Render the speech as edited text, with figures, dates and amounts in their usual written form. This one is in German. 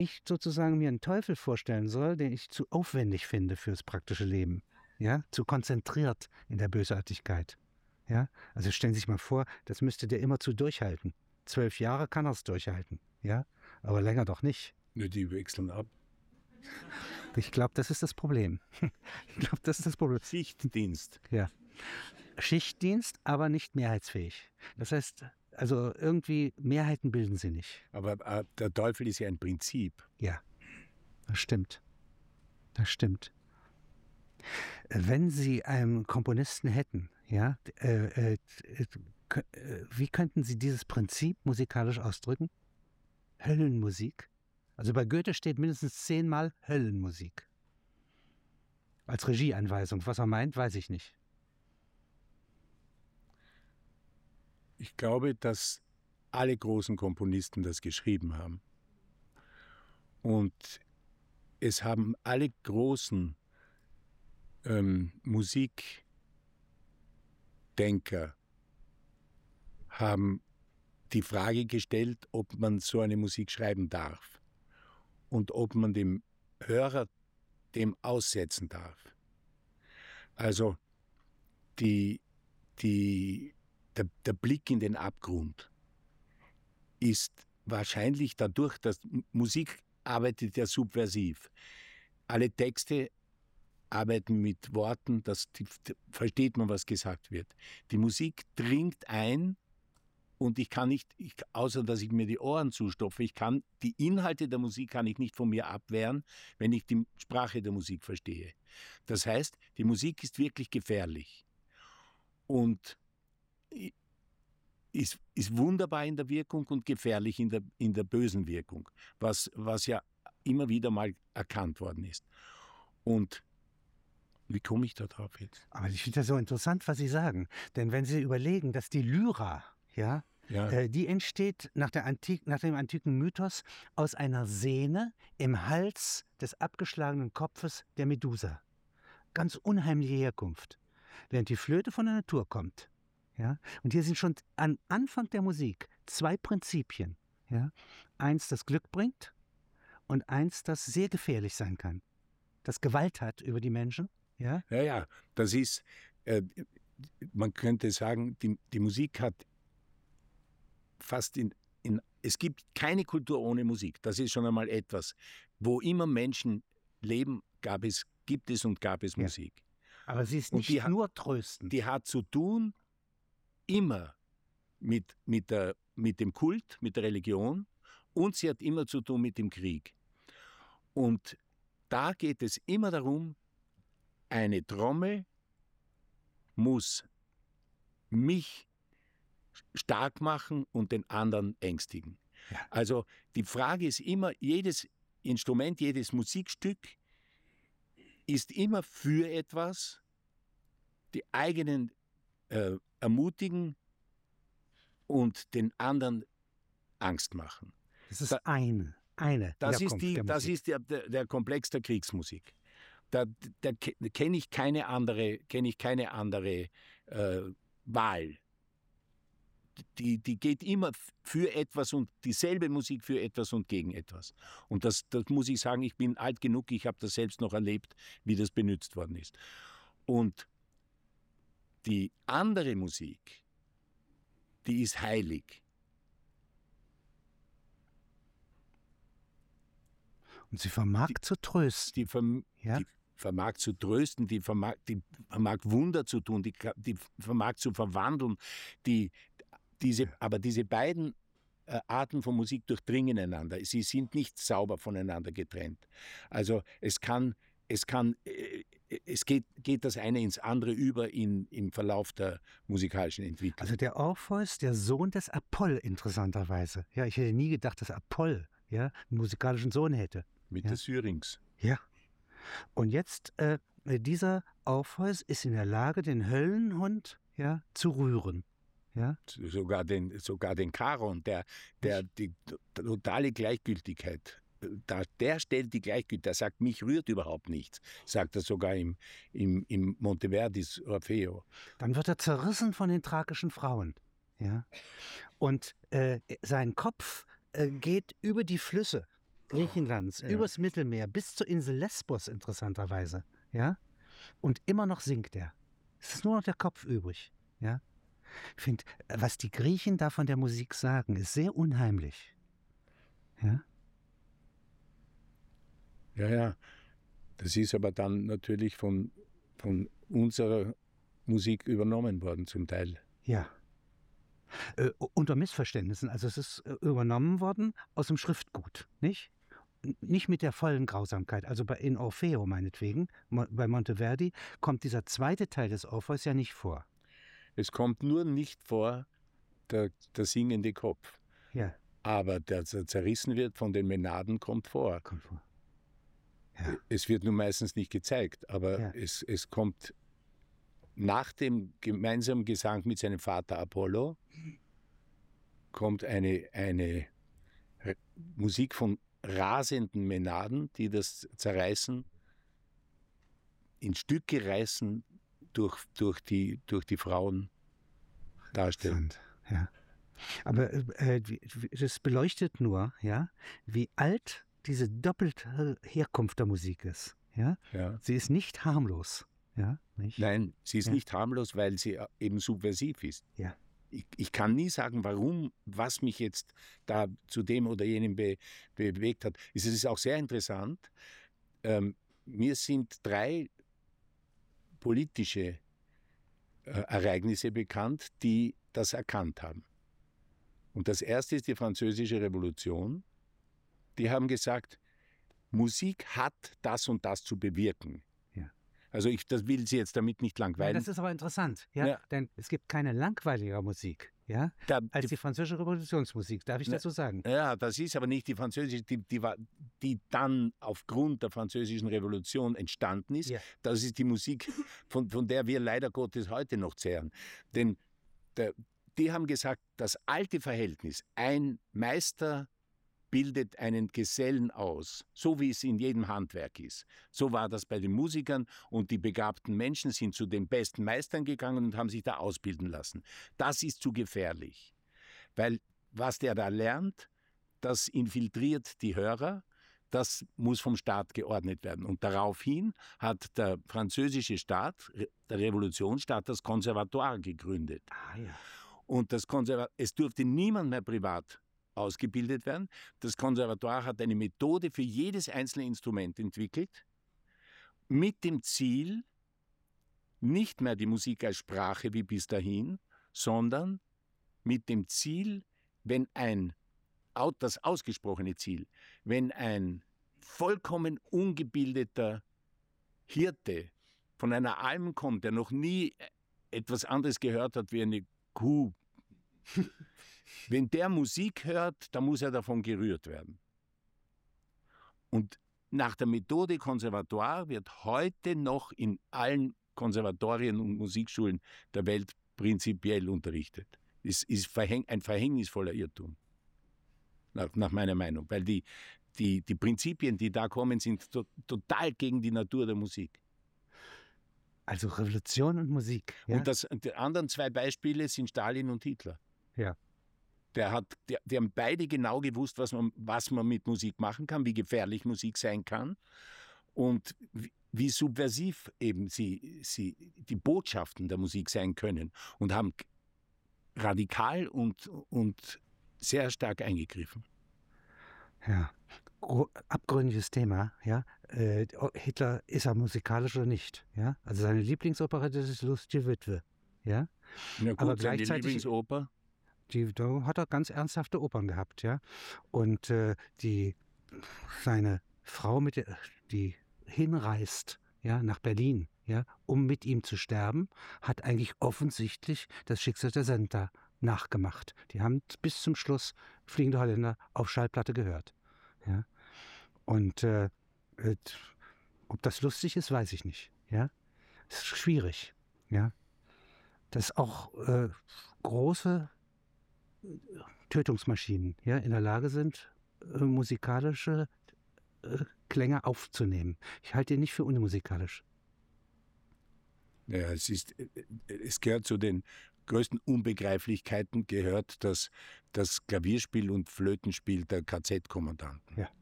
ich sozusagen mir einen Teufel vorstellen soll, den ich zu aufwendig finde fürs praktische Leben, ja, zu konzentriert in der Bösartigkeit, ja. Also stellen Sie sich mal vor, das müsste der immerzu durchhalten. 12 Jahre kann er es durchhalten, ja, aber länger doch nicht. Nur die wechseln ab. Ich glaube, das ist das Problem. Ich glaube, das ist das Problem. Schichtdienst. Ja. Schichtdienst, aber nicht mehrheitsfähig. Das heißt, also irgendwie Mehrheiten bilden sie nicht. Aber der Teufel ist ja ein Prinzip. Ja, das stimmt. Das stimmt. Wenn Sie einen Komponisten hätten, ja, wie könnten Sie dieses Prinzip musikalisch ausdrücken? Höllenmusik. Also bei Goethe steht mindestens 10-mal Höllenmusik. Als Regieanweisung. Was er meint, weiß ich nicht. Ich glaube, dass alle großen Komponisten das geschrieben haben. Und es haben alle großen Musikdenker haben die Frage gestellt, ob man so eine Musik schreiben darf und ob man dem Hörer dem aussetzen darf. Also der Blick in den Abgrund ist wahrscheinlich dadurch, dass Musik arbeitet ja subversiv. Alle Texte arbeiten mit Worten, versteht man, was gesagt wird. Die Musik dringt ein und ich kann nicht, außer dass ich mir die Ohren zustopfe, die Inhalte der Musik kann ich nicht von mir abwehren, wenn ich die Sprache der Musik verstehe. Das heißt, die Musik ist wirklich gefährlich und ist wunderbar in der Wirkung und gefährlich in der bösen Wirkung, was ja immer wieder mal erkannt worden ist. Und wie komme ich da drauf jetzt? Aber ich finde das so interessant, was Sie sagen. Denn wenn Sie überlegen, dass die Lyra, ja. Die entsteht nach dem antiken Mythos aus einer Sehne im Hals des abgeschlagenen Kopfes der Medusa. Ganz unheimliche Herkunft. Während die Flöte von der Natur kommt. Ja? Und hier sind schon am Anfang der Musik 2 Prinzipien. Ja? Eins, das Glück bringt und eins, das sehr gefährlich sein kann. Das Gewalt hat über die Menschen. Ja, ja, das ist, man könnte sagen, die Musik hat fast es gibt keine Kultur ohne Musik. Das ist schon einmal etwas. Wo immer Menschen leben, gibt es Musik. Aber sie ist nicht nur tröstend. Die hat zu tun immer mit dem Kult, mit der Religion und sie hat immer zu tun mit dem Krieg. Und da geht es immer darum, eine Trommel muss mich stark machen und den anderen ängstigen. Ja. Also die Frage ist immer, jedes Instrument, jedes Musikstück ist immer für etwas, die eigenen ermutigen und den anderen Angst machen. Das ist eine. Das ist der Komplex der Kriegsmusik. Da kenne ich keine andere Wahl. Die geht immer für etwas und dieselbe Musik für etwas und gegen etwas. Und das muss ich sagen, ich bin alt genug, ich habe das selbst noch erlebt, wie das benutzt worden ist. Und die andere Musik, die ist heilig. Und sie vermag zu trösten. Die vermag zu trösten, die vermag Wunder zu tun, die vermag zu verwandeln. Aber diese beiden Arten von Musik durchdringen einander. Sie sind nicht sauber voneinander getrennt. Also geht das eine ins andere über im Verlauf der musikalischen Entwicklung. Also der Orpheus, der Sohn des Apoll, interessanterweise. Ja, ich hätte nie gedacht, dass Apoll einen musikalischen Sohn hätte. Mit der Syrinx. Ja. Und jetzt, dieser Orpheus ist in der Lage, den Höllenhund zu rühren. Ja? Sogar den Charon, der die totale Gleichgültigkeit, der stellt die Gleichgültigkeit, der sagt, mich rührt überhaupt nichts, sagt er sogar im Monteverdis Orfeo. Dann wird er zerrissen von den thrakischen Frauen. Ja? Und sein Kopf geht über die Flüsse Griechenlands, übers Mittelmeer bis zur Insel Lesbos interessanterweise, ja, und immer noch singt er. Es ist nur noch der Kopf übrig, ja. Ich finde, was die Griechen da von der Musik sagen, ist sehr unheimlich, ja. Ja, das ist aber dann natürlich von unserer Musik übernommen worden zum Teil. Ja. Unter Missverständnissen. Also es ist übernommen worden aus dem Schriftgut, nicht? Nicht mit der vollen Grausamkeit. Also in Orfeo meinetwegen, bei Monteverdi, kommt dieser zweite Teil des Orpheus ja nicht vor. Es kommt nur nicht vor der singende Kopf. Ja. Aber der zerrissen wird von den Mänaden, kommt vor. Kommt vor. Ja. Es wird nur meistens nicht gezeigt, aber es kommt nach dem gemeinsamen Gesang mit seinem Vater Apollo, kommt eine Musik von rasenden Mänaden, die das Zerreißen, in Stücke reißen, durch die Frauen darstellen. Ja. Aber das beleuchtet nur, ja, wie alt diese doppelte Herkunft der Musik ist. Ja? Ja. Sie ist nicht harmlos. Ja, nicht? Nein, sie ist nicht harmlos, weil sie eben subversiv ist. Ja. Ich kann nie sagen, warum, was mich jetzt da zu dem oder jenem bewegt hat. Es ist auch sehr interessant. Mir sind 3 politische Ereignisse bekannt, die das erkannt haben. Und das erste ist die Französische Revolution. Die haben gesagt, Musik hat das und das zu bewirken. Also das will sie jetzt damit nicht langweilen. Ja, das ist aber interessant, ja? Denn es gibt keine langweilige Musik, ja, als die französische Revolutionsmusik, darf ich das so sagen? Ja, das ist aber nicht die französische, die dann aufgrund der französischen Revolution entstanden ist. Ja. Das ist die Musik, von der wir leider Gottes heute noch zehren. Denn die haben gesagt, das alte Verhältnis, ein Meister bildet einen Gesellen aus, so wie es in jedem Handwerk ist. So war das bei den Musikern und die begabten Menschen sind zu den besten Meistern gegangen und haben sich da ausbilden lassen. Das ist zu gefährlich, weil was der da lernt, das infiltriert die Hörer, das muss vom Staat geordnet werden. Und daraufhin hat der französische Staat, der Revolutionsstaat, das Konservatoire gegründet. Ja. Und es durfte niemand mehr privat ausgebildet werden. Das Konservatoire hat eine Methode für jedes einzelne Instrument entwickelt, mit dem Ziel, nicht mehr die Musik als Sprache wie bis dahin, sondern mit dem Ziel, das ausgesprochene Ziel, wenn ein vollkommen ungebildeter Hirte von einer Alm kommt, der noch nie etwas anderes gehört hat wie eine Kuh, wenn der Musik hört, dann muss er davon gerührt werden. Und nach der Methode Konservatoire wird heute noch in allen Konservatorien und Musikschulen der Welt prinzipiell unterrichtet. Es ist ein verhängnisvoller Irrtum, nach meiner Meinung, weil die Prinzipien, die da kommen, sind total gegen die Natur der Musik. Also Revolution und Musik. Ja? Und die anderen 2 Beispiele sind Stalin und Hitler. Ja. Die haben beide genau gewusst, was man mit Musik machen kann, wie gefährlich Musik sein kann und wie subversiv eben sie die Botschaften der Musik sein können und haben radikal und sehr stark eingegriffen. Ja, abgründiges Thema, ja. Hitler, ist er musikalisch oder nicht? Ja? Also seine Lieblingsoperette ist Lustige Witwe, ja. Ja gut, aber seine Lieblingsoper? Da hat er ganz ernsthafte Opern gehabt, ja. Und seine Frau, die hinreist, ja, nach Berlin, ja, um mit ihm zu sterben, hat eigentlich offensichtlich das Schicksal der Senta nachgemacht. Die haben bis zum Schluss Fliegende Holländer auf Schallplatte gehört. Ja. Und ob das lustig ist, weiß ich nicht. Ja. Es ist schwierig. Ja. Dass auch große Tötungsmaschinen in der Lage sind, musikalische Klänge aufzunehmen. Ich halte ihn nicht für unmusikalisch. Ja, es gehört zu den größten Unbegreiflichkeiten, gehört das Klavierspiel und Flötenspiel der KZ-Kommandanten. Ja.